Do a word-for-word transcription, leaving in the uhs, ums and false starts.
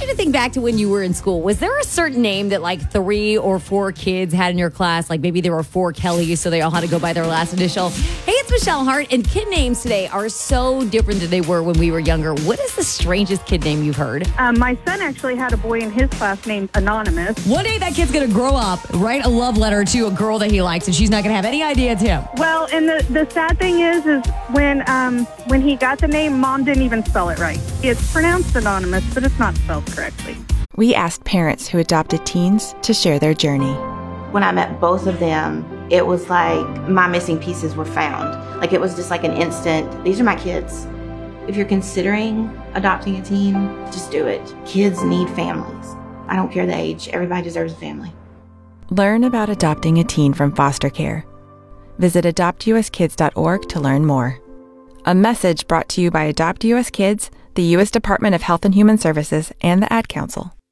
you to think back to when you were in school. Was there a certain name that like three or four kids had in your class? Like maybe there were four Kellys, so they all had to go by their last initial. Hey, it's Michelle Hart, and kid names today are so different than they were when we were younger. What is the strangest kid name you've heard? Um, my son actually had a boy in his class named Anonymous. One day that kid's going to grow up, write a love letter to a girl that he likes, and she's not going to have any idea it's him. Well, and the, the sad thing is, is when um, when he got the name, Mom didn't even spell it right. It's pronounced Anonymous, but it's not spelled correctly. We asked parents who adopted teens to share their journey. When I met both of them, it was like my missing pieces were found. Like it was just like an instant, these are my kids. If you're considering adopting a teen, just do it. Kids need families. I don't care the age. Everybody deserves a family. Learn about adopting a teen from foster care. Visit adopt u s kids dot org to learn more. A message brought to you by Adopt U S Kids, the U S Department of Health and Human Services, and the Ad Council.